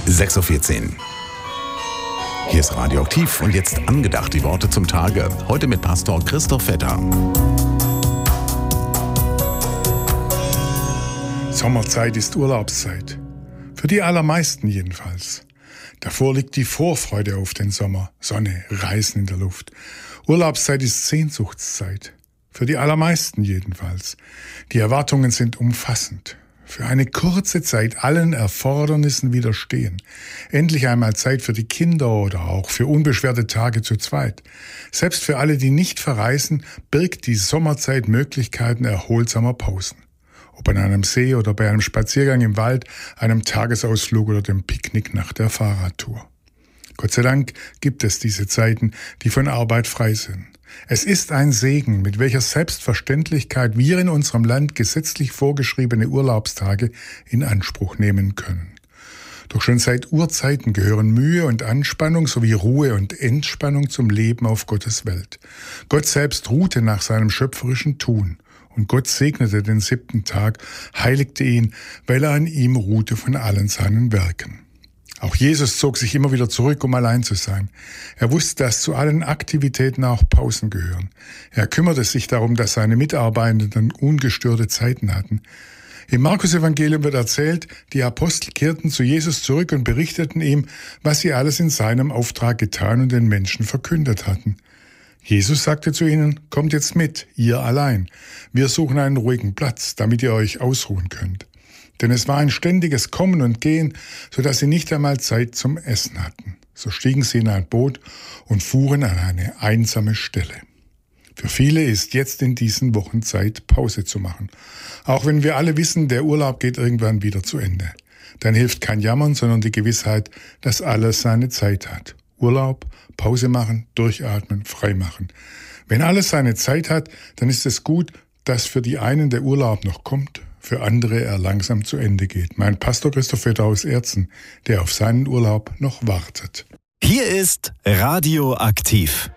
6:14 Uhr. Hier ist Radioaktiv und jetzt angedacht die Worte zum Tage. Heute mit Pastor Christoph Vetter. Sommerzeit ist Urlaubszeit. Für die allermeisten jedenfalls. Davor liegt die Vorfreude auf den Sommer. Sonne, Reisen in der Luft. Urlaubszeit ist Sehnsuchtszeit. Für die allermeisten jedenfalls. Die Erwartungen sind umfassend. Für eine kurze Zeit allen Erfordernissen widerstehen. Endlich einmal Zeit für die Kinder oder auch für unbeschwerte Tage zu zweit. Selbst für alle, die nicht verreisen, birgt die Sommerzeit Möglichkeiten erholsamer Pausen. Ob an einem See oder bei einem Spaziergang im Wald, einem Tagesausflug oder dem Picknick nach der Fahrradtour. Gott sei Dank gibt es diese Zeiten, die von Arbeit frei sind. Es ist ein Segen, mit welcher Selbstverständlichkeit wir in unserem Land gesetzlich vorgeschriebene Urlaubstage in Anspruch nehmen können. Doch schon seit Urzeiten gehören Mühe und Anspannung sowie Ruhe und Entspannung zum Leben auf Gottes Welt. Gott selbst ruhte nach seinem schöpferischen Tun. Und Gott segnete den 7. Tag, heiligte ihn, weil er an ihm ruhte von allen seinen Werken. Auch Jesus zog sich immer wieder zurück, um allein zu sein. Er wusste, dass zu allen Aktivitäten auch Pausen gehören. Er kümmerte sich darum, dass seine Mitarbeitenden ungestörte Zeiten hatten. Im Markus-Evangelium wird erzählt, die Apostel kehrten zu Jesus zurück und berichteten ihm, was sie alles in seinem Auftrag getan und den Menschen verkündet hatten. Jesus sagte zu ihnen, kommt jetzt mit, ihr allein. Wir suchen einen ruhigen Platz, damit ihr euch ausruhen könnt. Denn es war ein ständiges Kommen und Gehen, so dass sie nicht einmal Zeit zum Essen hatten. So stiegen sie in ein Boot und fuhren an eine einsame Stelle. Für viele ist jetzt in diesen Wochen Zeit, Pause zu machen. Auch wenn wir alle wissen, der Urlaub geht irgendwann wieder zu Ende. Dann hilft kein Jammern, sondern die Gewissheit, dass alles seine Zeit hat. Urlaub, Pause machen, durchatmen, frei machen. Wenn alles seine Zeit hat, dann ist es gut, dass für die einen der Urlaub noch kommt, für andere er langsam zu Ende geht. Mein Pastor Christoph Vetter aus Erzen, der auf seinen Urlaub noch wartet. Hier ist Radioaktiv.